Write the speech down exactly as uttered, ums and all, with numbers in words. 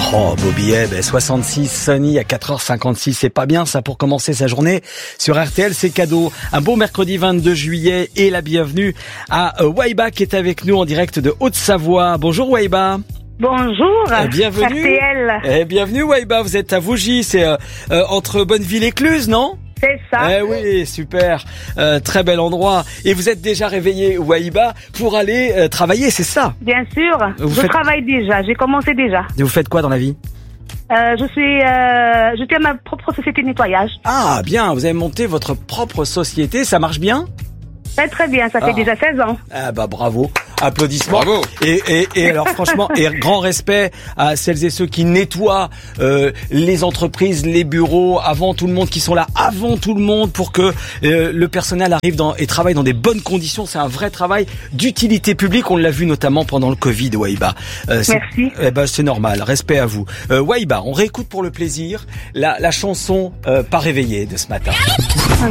Oh, beau billet, ben soixante-six, Sunny à quatre heures cinquante-six, c'est pas bien ça pour commencer sa journée. Sur R T L, c'est cadeau. Un beau mercredi vingt-deux juillet et la bienvenue à Waiba qui est avec nous en direct de Haute-Savoie. Bonjour Waiba. Bonjour, Eh, bienvenue. R T L. Eh, bienvenue Waiba, vous êtes à Vougy, c'est euh, euh, entre Bonneville et Cluse, non ? C'est ça. Eh oui, super, euh, très bel endroit. Et vous êtes déjà réveillé, Waiba, pour aller euh, travailler, c'est ça ? Bien sûr, Vous je faites- travaille déjà, j'ai commencé déjà. Et vous faites quoi dans la vie ? Euh, je suis, euh, je tiens ma propre société de nettoyage. Ah, bien, vous avez monté votre propre société, ça marche bien ? Très très bien, ça fait Ah. déjà seize ans. Ah bah bravo, applaudissements. Bravo. Et, et, et alors franchement, et grand respect à celles et ceux qui nettoient euh, les entreprises, les bureaux, avant tout le monde, qui sont là avant tout le monde pour que euh, le personnel arrive dans, et travaille dans des bonnes conditions. C'est un vrai travail d'utilité publique. On l'a vu notamment pendant le Covid, Waiba. Euh, c'est- Merci. Eh ben c'est normal, respect à vous. Euh, Waiba, on réécoute pour le plaisir la, la chanson euh, Pas réveillé de ce matin.